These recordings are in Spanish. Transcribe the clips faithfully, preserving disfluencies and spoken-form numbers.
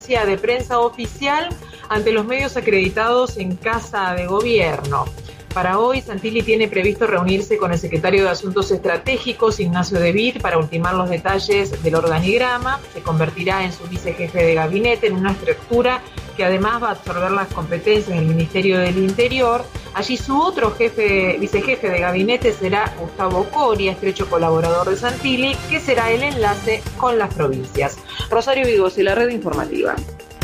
de prensa oficial ante los medios acreditados en Casa de Gobierno. Para hoy, Santilli tiene previsto reunirse con el secretario de Asuntos Estratégicos, Ignacio De Witt, para ultimar los detalles del organigrama. Se convertirá en su vicejefe de gabinete, en una estructura que además va a absorber las competencias del Ministerio del Interior. Allí su otro jefe, vicejefe de gabinete será Gustavo Coria, estrecho colaborador de Santilli, que será el enlace con las provincias. Rosario Vigosi, la red informativa.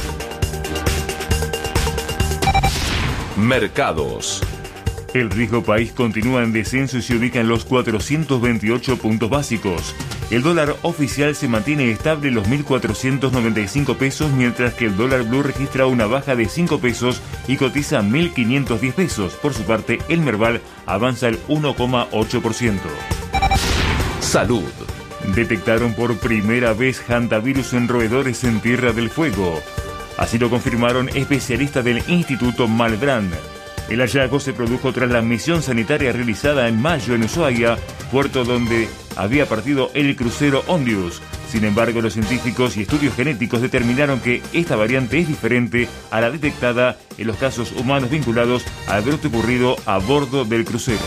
Mercados. El riesgo país continúa en descenso y se ubica en los cuatrocientos veintiocho puntos básicos. El dólar oficial se mantiene estable en los mil cuatrocientos noventa y cinco pesos, mientras que el dólar blue registra una baja de cinco pesos y cotiza mil quinientos diez pesos. Por su parte, el Merval avanza el uno coma ocho por ciento. Salud. Detectaron por primera vez hantavirus en roedores en Tierra del Fuego. Así lo confirmaron especialistas del Instituto Malbrand. El hallazgo se produjo tras la misión sanitaria realizada en mayo en Ushuaia, puerto donde había partido el crucero Ondius. Sin embargo, los científicos y estudios genéticos determinaron que esta variante es diferente a la detectada en los casos humanos vinculados al brote ocurrido a bordo del crucero.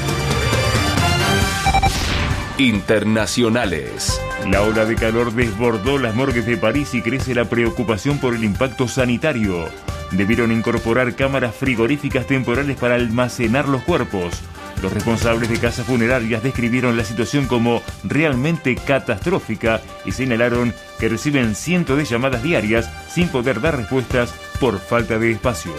Internacionales. La ola de calor desbordó las morgues de París y crece la preocupación por el impacto sanitario. Debieron incorporar cámaras frigoríficas temporales para almacenar los cuerpos. Los responsables de casas funerarias describieron la situación como realmente catastrófica y señalaron que reciben cientos de llamadas diarias sin poder dar respuestas por falta de espacio.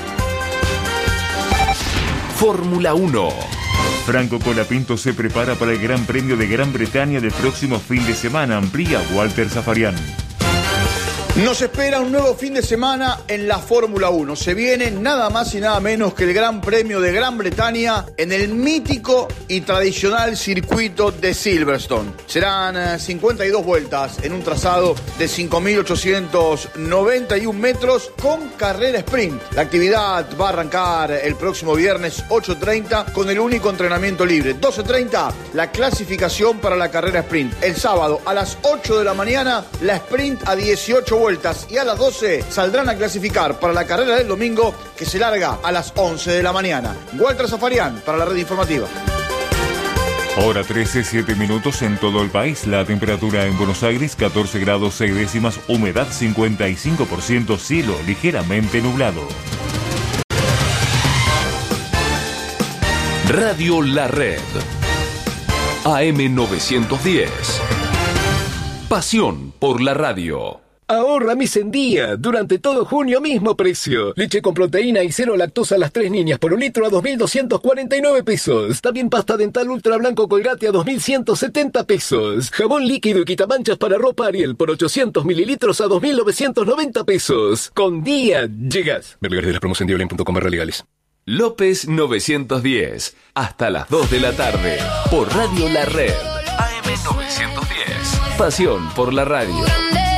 Fórmula uno. Franco Colapinto se prepara para el Gran Premio de Gran Bretaña del próximo fin de semana, amplía Walter Zafarian. Nos espera un nuevo fin de semana en la Fórmula uno. Se viene nada más y nada menos que el Gran Premio de Gran Bretaña en el mítico y tradicional circuito de Silverstone. Serán cincuenta y dos vueltas en un trazado de cinco mil ochocientos noventa y uno metros con carrera sprint. La actividad va a arrancar el próximo viernes ocho treinta con el único entrenamiento libre. doce treinta la clasificación para la carrera sprint. El sábado a las ocho de la mañana la sprint a dieciocho vueltas. Vueltas y a las doce saldrán a clasificar para la carrera del domingo que se larga a las once de la mañana. Walter Zafarian para la red informativa. Hora trece, siete minutos en todo el país. La temperatura en Buenos Aires catorce grados seis décimas, humedad cincuenta y cinco por ciento, cielo ligeramente nublado. Radio La Red. A M novecientos diez. Pasión por la radio. Ahorra mis en día. Durante todo junio, mismo precio. Leche con proteína y cero lactosa a las tres niñas por un litro a dos mil doscientos cuarenta y nueve pesos. También pasta dental ultra blanco Colgate a dos mil ciento setenta pesos. Jabón líquido y quitamanchas para ropa Ariel por ochocientos mililitros a dos mil novecientos noventa pesos. Con día llegas. Ver lugares de la promoción diablen punto com barra legales. López novecientos diez. Hasta las dos de la tarde. Por Radio La Red. A M novecientos diez. Pasión por la radio.